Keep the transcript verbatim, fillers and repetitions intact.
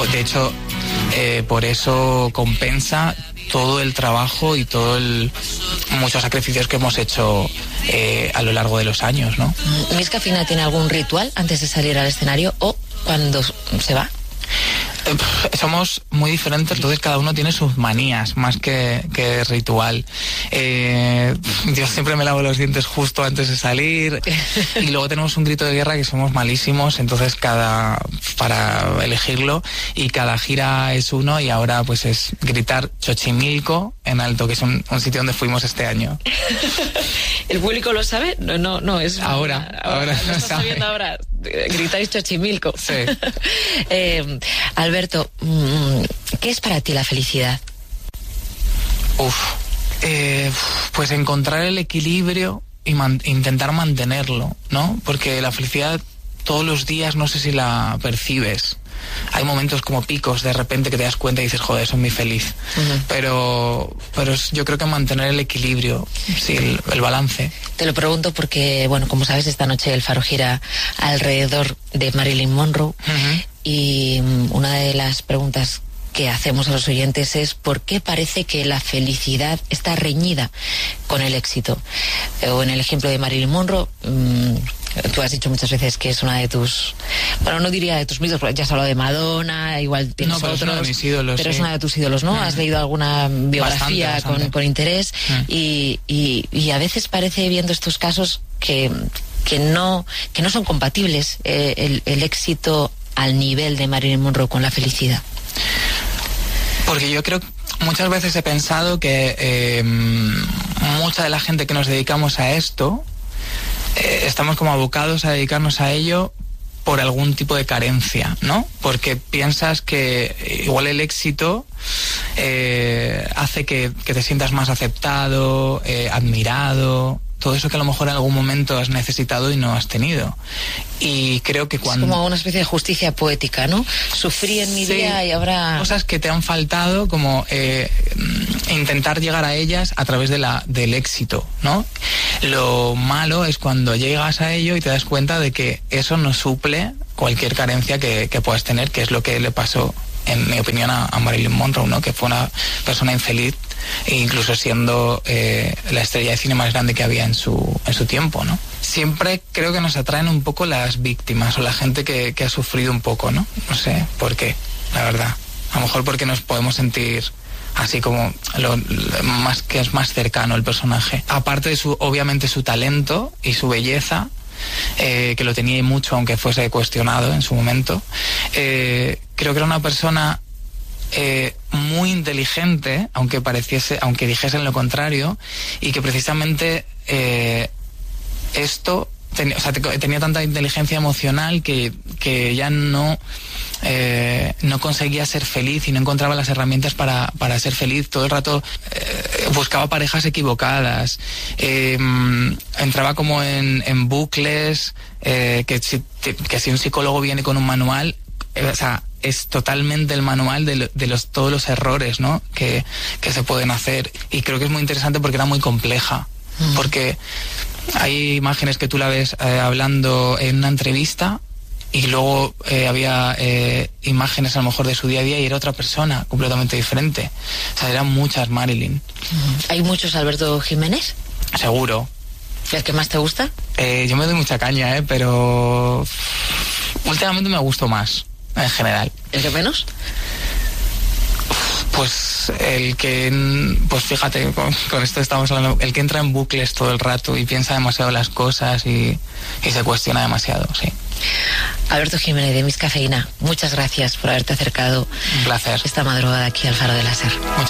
De hecho, eh, por eso compensa todo el trabajo y todo el muchos sacrificios que hemos hecho eh, a lo largo de los años, ¿no? ¿Misca Fina tiene algún ritual antes de salir al escenario o cuando se va? Eh, somos muy diferentes, entonces cada uno tiene sus manías más que, que ritual. Eh, yo siempre me lavo los dientes justo antes de salir y luego tenemos un grito de guerra que somos malísimos, entonces cada para elegirlo, y cada gira es uno, y ahora pues es gritar Xochimilco en alto, que es un, un sitio donde fuimos este año. ¿El público lo sabe? No, no, no es ahora, ahora, ahora lo lo estás sabe. sabiendo ahora. Gritáis Xochimilco. Sí. eh, Alberto, ¿qué es para ti la felicidad? Uf, eh, pues encontrar el equilibrio y man- intentar mantenerlo, ¿no? Porque la felicidad todos los días no sé si la percibes. Hay momentos como picos de repente que te das cuenta y dices, joder, soy muy feliz. Uh-huh. Pero, pero yo creo que mantener el equilibrio, sí, el, el balance. Te lo pregunto porque, bueno, como sabes, esta noche el Faro gira alrededor de Marilyn Monroe. Uh-huh. Y una de las preguntas que hacemos a los oyentes es ¿por qué parece que la felicidad está reñida con el éxito? O en el ejemplo de Marilyn Monroe, mmm, tú has dicho muchas veces que es una de tus, bueno, no diría de tus ídolos, porque ya has hablado de Madonna, igual tienes no, pero otros, es uno de mis ídolos, pero sí. es una de tus ídolos, ¿no? Mm. Has leído alguna biografía bastante, bastante. Con, con interés mm. y, y, y a veces parece, viendo estos casos, que, que, no, que no son compatibles eh, el, el éxito al nivel de Marilyn Monroe con la felicidad. Porque yo creo, muchas veces he pensado que eh, mucha de la gente que nos dedicamos a esto, eh, estamos como abocados a dedicarnos a ello por algún tipo de carencia, ¿no? Porque piensas que igual el éxito eh, hace que, que te sientas más aceptado, eh, admirado, todo eso que a lo mejor en algún momento has necesitado y no has tenido. Y creo que cuando... Es como una especie de justicia poética, ¿no? Sufrí en mi sí, día y ahora... cosas que te han faltado, como eh, intentar llegar a ellas a través de la, del éxito, ¿no? Lo malo es cuando llegas a ello y te das cuenta de que eso no suple cualquier carencia que, que puedas tener, que es lo que le pasó, en mi opinión, a, a Marilyn Monroe, ¿no? Que fue una persona infeliz, e incluso siendo eh, la estrella de cine más grande que había en su, en su tiempo, ¿no? Siempre creo que nos atraen un poco las víctimas o la gente que, que ha sufrido un poco, ¿no? No sé por qué, la verdad. A lo mejor porque nos podemos sentir así como lo, lo más que es más cercano el personaje. Aparte de su, obviamente, su talento y su belleza, eh, que lo tenía mucho aunque fuese cuestionado en su momento, eh, creo que era una persona Eh, muy inteligente, aunque pareciese, aunque dijesen lo contrario, y que precisamente eh, esto ten, o sea, te, tenía tanta inteligencia emocional que, que ya no eh, no conseguía ser feliz y no encontraba las herramientas para, para ser feliz. Todo el rato eh, buscaba parejas equivocadas, eh, entraba como en, en bucles, eh, que, si, que si un psicólogo viene con un manual, eh, o sea, es totalmente el manual de, lo, de los, todos los errores, ¿no? que, que se pueden hacer. Y creo que es muy interesante porque era muy compleja. Mm. Porque hay imágenes que tú la ves eh, hablando en una entrevista y luego eh, había eh, imágenes a lo mejor de su día a día y era otra persona completamente diferente. O sea, eran muchas Marilyn. Mm. ¿Hay muchos Alberto Jiménez? Seguro. ¿Y el que más te gusta? Eh, yo me doy mucha caña, ¿eh? Pero últimamente me gustó más. En general. ¿El que menos? Pues el que, pues fíjate, con, con esto estamos hablando, el que entra en bucles todo el rato y piensa demasiado las cosas y, y se cuestiona demasiado, sí. Alberto Jiménez de Miscafeína, muchas gracias por haberte acercado. Un placer. Esta madrugada aquí al Faro de la Ser. Muchas